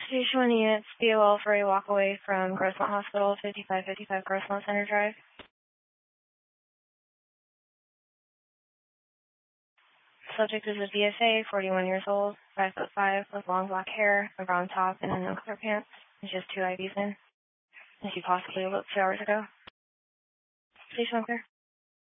Station 1 units, BOL for a walk away from Grossmont Hospital, 5555 Grossmont Center Drive. Subject is a DSA, 41 years old, 5'5", with long black hair, a brown top, and unknown color pants. And she has 2 IVs in. And she possibly eloped 2 hours ago. Station 1 clear.